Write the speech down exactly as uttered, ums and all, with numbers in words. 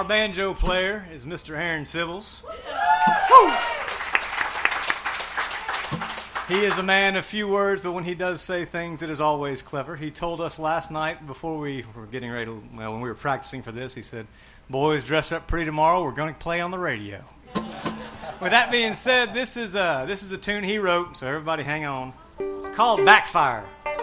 banjo player is Mister Aaron Civils. He is a man of few words, but when he does say things, it is always clever. He told us last night before we were getting ready to, well, when we were practicing for this, he said, boys, dress up pretty tomorrow. We're going to play on the radio. With that being said, this is, a, this is a tune he wrote, so everybody hang on. It's called Backfire.